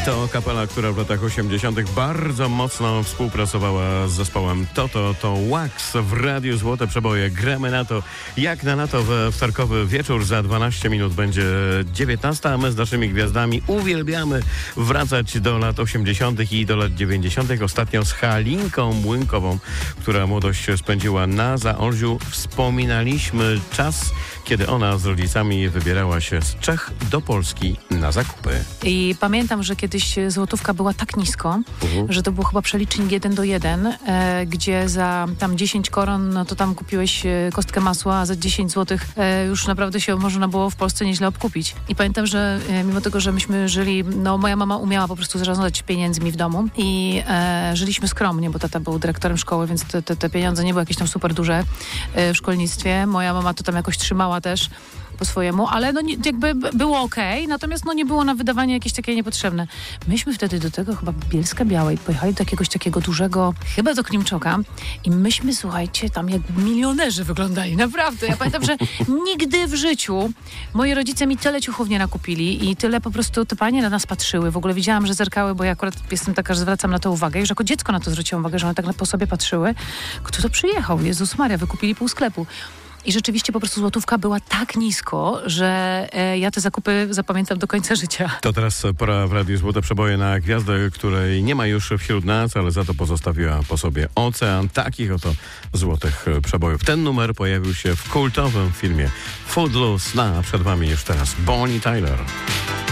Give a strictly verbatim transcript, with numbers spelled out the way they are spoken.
To kapela, która w latach osiemdziesiątych bardzo mocno współpracowała z zespołem Toto, to Wax w Radiu Złote Przeboje. Gramy na to, jak na na to we wtorkowy wieczór. Za dwanaście minut będzie dziewiętnasta, a my z naszymi gwiazdami uwielbiamy wracać do lat osiemdziesiątych i do lat dziewięćdziesiątych. Ostatnio z Halinką Młynkową, która młodość spędziła na Zaolziu, wspominaliśmy czas, kiedy ona z rodzicami wybierała się z Czech do Polski na zakupy. I pamiętam, że kiedyś złotówka była tak nisko, uh-huh. że to był chyba przelicznik jeden do jeden, e, gdzie za tam dziesięć koron, no to tam kupiłeś e, kostkę masła, a za dziesięć złotych e, już naprawdę się można było w Polsce nieźle obkupić. I pamiętam, że e, mimo tego, że myśmy żyli, no moja mama umiała po prostu zarządzać pieniędzmi w domu i e, żyliśmy skromnie, bo tata był dyrektorem szkoły, więc te, te, te pieniądze nie były jakieś tam super duże e, w szkolnictwie. Moja mama to tam jakoś trzymała też po swojemu, ale no nie, jakby było okej, okay, natomiast no nie było na wydawanie jakieś takie niepotrzebne. Myśmy wtedy do tego chyba Bielska Białej pojechali do jakiegoś takiego dużego, chyba do Klimczoka i myśmy, słuchajcie, tam jak milionerzy wyglądali, naprawdę. Ja pamiętam, że nigdy w życiu moi rodzice mi tyle ciuchów nie nakupili i tyle po prostu te panie na nas patrzyły. W ogóle widziałam, że zerkały, bo ja akurat jestem taka, że zwracam na to uwagę i że jako dziecko na to zwróciłam uwagę, że one tak po sobie patrzyły. Kto to przyjechał? Jezus Maria, wykupili pół sklepu. I rzeczywiście po prostu złotówka była tak nisko, że e, ja te zakupy zapamiętam do końca życia. To teraz pora w Radiu Złote Przeboje na gwiazdę, której nie ma już wśród nas, ale za to pozostawiła po sobie ocean takich oto złotych przebojów. Ten numer pojawił się w kultowym filmie Footloose. Na przed wami już teraz Bonnie Tyler.